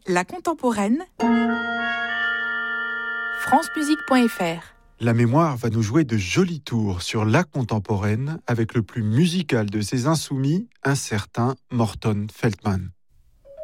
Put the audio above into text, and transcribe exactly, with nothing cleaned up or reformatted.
La contemporaine, francemusique point f r. La mémoire va nous jouer de jolis tours sur la contemporaine avec le plus musical de ses insoumis, un certain Morton Feldman.